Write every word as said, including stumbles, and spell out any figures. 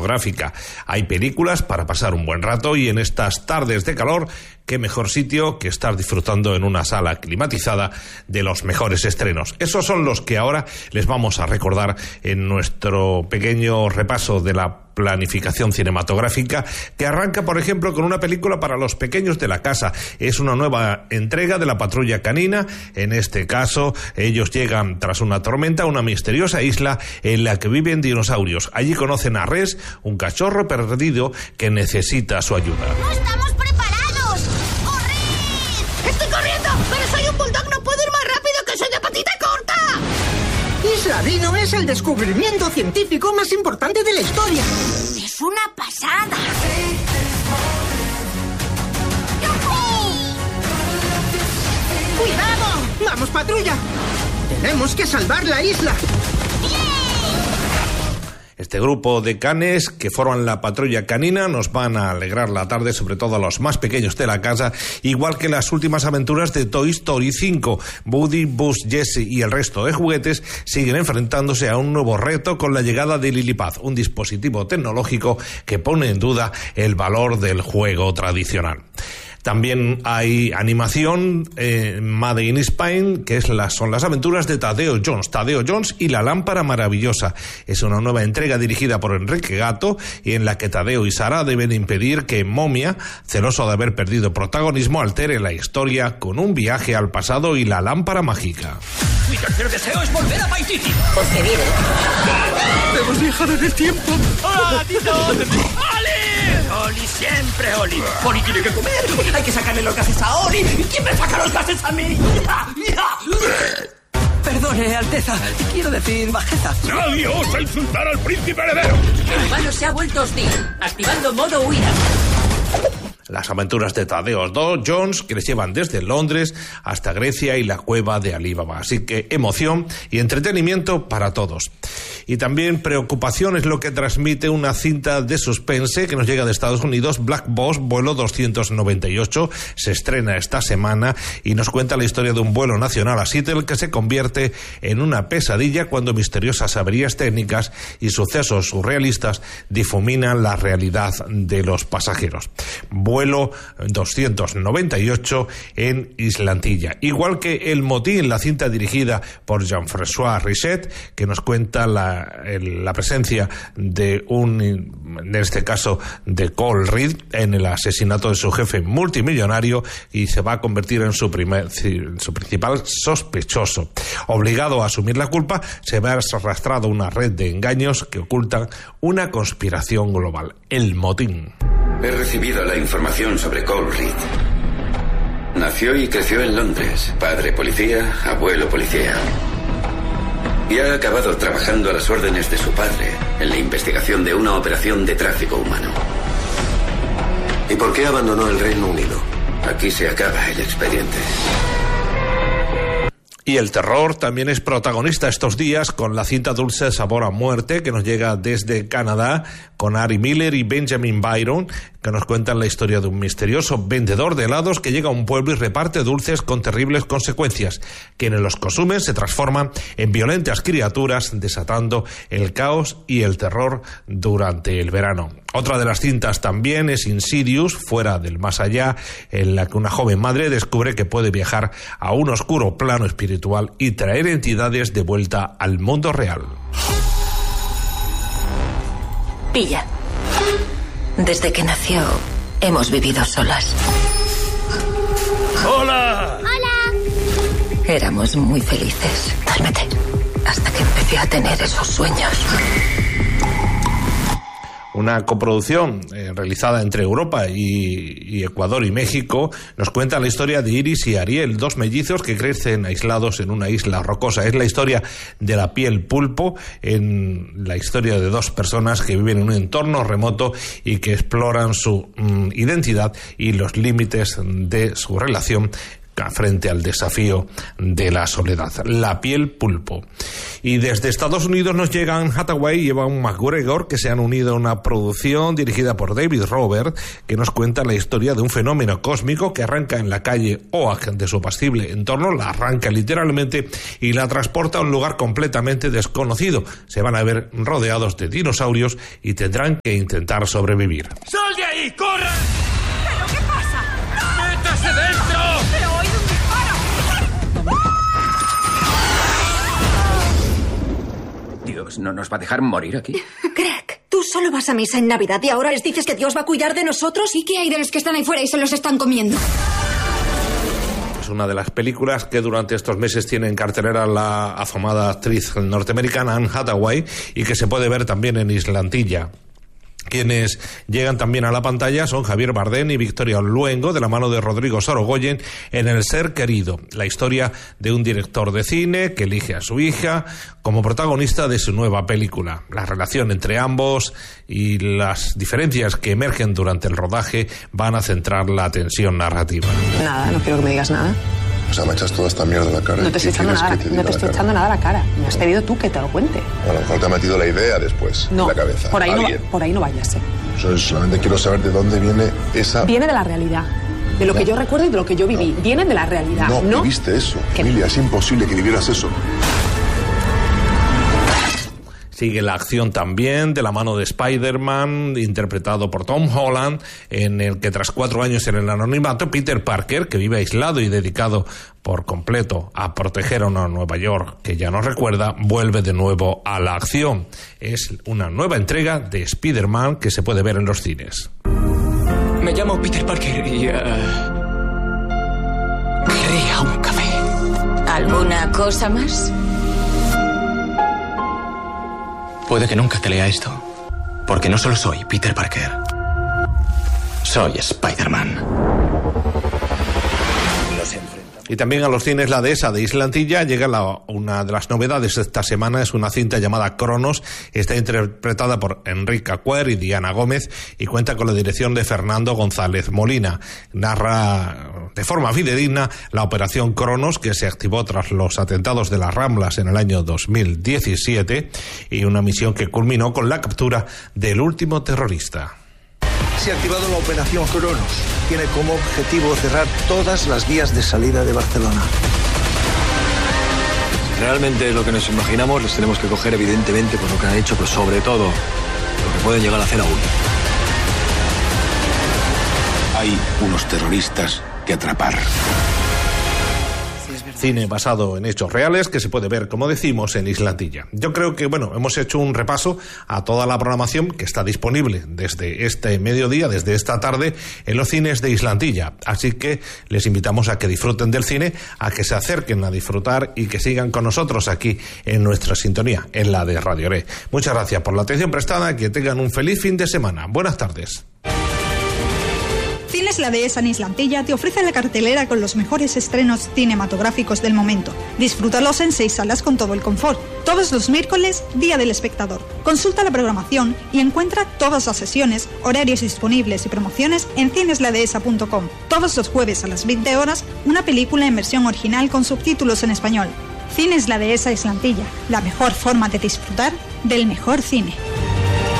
cinematográfica. Hay películas para pasar un buen rato y en estas tardes de calor, qué mejor sitio que estar disfrutando en una sala climatizada de los mejores estrenos. Esos son los que ahora les vamos a recordar en nuestro pequeño repaso de la planificación cinematográfica, que arranca, por ejemplo, con una película para los pequeños de la casa. Es una nueva entrega de La Patrulla Canina. En este caso, ellos llegan tras una tormenta a una misteriosa isla en la que viven dinosaurios. Allí conocen a Res, un cachorro perdido que necesita su ayuda. ¡No estamos preparados! ¡Corred! ¡Estoy corriendo! ¡Pero soy un bulldog! ¡No puedo ir más rápido, que soy de patita corta! Isla Dino es el descubrimiento científico más importante de la historia. ¡Es una pasada! ¡Cuidado! ¡Vamos, patrulla! ¡Tenemos que salvar la isla! Este grupo de canes que forman la Patrulla Canina nos van a alegrar la tarde, sobre todo a los más pequeños de la casa, igual que las últimas aventuras de Toy Story cinco. Woody, Buzz, Jessie y el resto de juguetes siguen enfrentándose a un nuevo reto con la llegada de Lilliput, un dispositivo tecnológico que pone en duda el valor del juego tradicional. También hay animación eh, Made in Spain, que es la, son las aventuras de Tadeo Jones. Tadeo Jones y la lámpara maravillosa. Es una nueva entrega dirigida por Enrique Gatto y en la que Tadeo y Sara deben impedir que Momia, celoso de haber perdido protagonismo, altere la historia con un viaje al pasado y la lámpara mágica. Mi tercer deseo es volver a Paititi. Pues que viene. Hemos viajado en el tiempo. ¡Hola, Tito! ¡Oli! Oli, siempre Oli. Oli tiene que comer. Hay que sacarle los gases a Oli. ¿Quién me saca los gases a mí? Perdone, Alteza. Quiero decir bajeza. ¡Nadie osa insultar al príncipe heredero! El humano se ha vuelto hostil, activando modo huida. Las aventuras de Tadeo Jones, que les llevan desde Londres hasta Grecia y la cueva de Alibaba. Así que emoción y entretenimiento para todos. Y también preocupación es lo que transmite una cinta de suspense que nos llega de Estados Unidos, Black Box, vuelo doscientos noventa y ocho. Se estrena esta semana y nos cuenta la historia de un vuelo nacional a Seattle que se convierte en una pesadilla cuando misteriosas averías técnicas y sucesos surrealistas difuminan la realidad de los pasajeros. Vuelo doscientos noventa y ocho en Islantilla. Igual que El Motín, la cinta dirigida por Jean-François Risset, que nos cuenta la, el, la presencia de un, en este caso, de Cole Reed en el asesinato de su jefe multimillonario y se va a convertir en su, primer, su principal sospechoso. Obligado a asumir la culpa, se ve arrastrado una red de engaños que ocultan una conspiración global. El Motín. He recibido la información sobre Cole Reed. Nació y creció en Londres. Padre policía, abuelo policía. Y ha acabado trabajando a las órdenes de su padre en la investigación de una operación de tráfico humano. ¿Y por qué abandonó el Reino Unido? Aquí se acaba el expediente. Y el terror también es protagonista estos días con la cinta Dulce Sabor a Muerte, que nos llega desde Canadá, con Ari Miller y Benjamin Byron, que nos cuentan la historia de un misterioso vendedor de helados que llega a un pueblo y reparte dulces con terribles consecuencias. Quienes los consumen se transforman en violentas criaturas, desatando el caos y el terror durante el verano. Otra de las cintas también es Insidious, Fuera del Más Allá, en la que una joven madre descubre que puede viajar a un oscuro plano espiritual y traer entidades de vuelta al mundo real. Pilla. Desde que nació, hemos vivido solas. ¡Hola! ¡Hola! Éramos muy felices. Duérmete. Hasta que empecé a tener esos sueños. Una coproducción eh, realizada entre Europa y, y Ecuador y México nos cuenta la historia de Iris y Ariel, dos mellizos que crecen aislados en una isla rocosa. Es la historia de la piel pulpo, en la historia de dos personas que viven en un entorno remoto y que exploran su mm, identidad y los límites de su relación frente al desafío de la soledad. La piel pulpo. Y desde Estados Unidos nos llegan Hathaway y Ewan McGregor, que se han unido a una producción dirigida por David Robert, que nos cuenta la historia de un fenómeno cósmico que arranca en la calle Oak de su apacible entorno, la arranca literalmente y la transporta a un lugar completamente desconocido. Se van a ver rodeados de dinosaurios y tendrán que intentar sobrevivir. ¡Sal de ahí! ¡Corre! ¿Pero qué pasa? ¡No! ¡Métase dentro! ¡Pero he oído un disparo! Dios, ¿no nos va a dejar morir aquí? Greg, tú solo vas a misa en Navidad y ahora les dices que Dios va a cuidar de nosotros. ¿Y qué hay de los que están ahí fuera y se los están comiendo? Es una de las películas que durante estos meses tiene en cartelera la afamada actriz norteamericana Anne Hathaway y que se puede ver también en Islantilla. Quienes llegan también a la pantalla son Javier Bardem y Victoria Luengo, de la mano de Rodrigo Sorogoyen, en El ser querido, la historia de un director de cine que elige a su hija como protagonista de su nueva película. La relación entre ambos y las diferencias que emergen durante el rodaje van a centrar la tensión narrativa. Nada, no quiero que me digas nada. O sea, me echas toda esta mierda a la cara. No te estoy echando nada, te no te estoy echando nada a la cara. Me has pedido tú que te lo cuente. A lo mejor te ha metido la idea después no, en la cabeza. Por ahí, no, por ahí no vayas, ¿eh? Yo solamente quiero saber de dónde viene esa... Viene de la realidad. De lo no. que yo recuerdo y de lo que yo viví. No. Viene de la realidad. No, no viviste eso. ¿Qué? Emilia, es imposible que vivieras eso. Sigue la acción también de la mano de Spider-Man, interpretado por Tom Holland, en el que tras cuatro años en el anonimato, Peter Parker, que vive aislado y dedicado por completo a proteger a una Nueva York que ya no recuerda, vuelve de nuevo a la acción. Es una nueva entrega de Spider-Man que se puede ver en los cines. Me llamo Peter Parker y... Uh, querría un café. ¿Alguna cosa más? Puede que nunca te lea esto, porque no solo soy Peter Parker, soy Spider-Man. Y también a los cines La Dehesa de Islantilla llega la, una de las novedades de esta semana, es una cinta llamada Cronos, está interpretada por Enrique Acuer y Diana Gómez y cuenta con la dirección de Fernando González Molina. Narra de forma fidedigna la operación Cronos, que se activó tras los atentados de las Ramblas en el año dos mil diecisiete, y una misión que culminó con la captura del último terrorista. Se ha activado la operación Cronos. Tiene como objetivo cerrar todas las vías de salida de Barcelona. Si realmente es lo que nos imaginamos, les tenemos que coger evidentemente por lo que han hecho, pero sobre todo lo que pueden llegar a hacer aún. Hay unos terroristas que atrapar. Cine basado en hechos reales que se puede ver, como decimos, en Islantilla. Yo creo que, bueno, hemos hecho un repaso a toda la programación que está disponible desde este mediodía, desde esta tarde, en los cines de Islantilla. Así que les invitamos a que disfruten del cine, a que se acerquen a disfrutar y que sigan con nosotros aquí en nuestra sintonía, en la de Radio Re. Muchas gracias por la atención prestada, que tengan un feliz fin de semana. Buenas tardes. Cines La Dehesa en Islantilla te ofrece la cartelera con los mejores estrenos cinematográficos del momento. Disfrútalos en seis salas con todo el confort. Todos los miércoles, Día del Espectador. Consulta la programación y encuentra todas las sesiones, horarios disponibles y promociones en cines la dehesa punto com. Todos los jueves a las veinte horas, una película en versión original con subtítulos en español. Cines La Dehesa Islantilla, la mejor forma de disfrutar del mejor cine.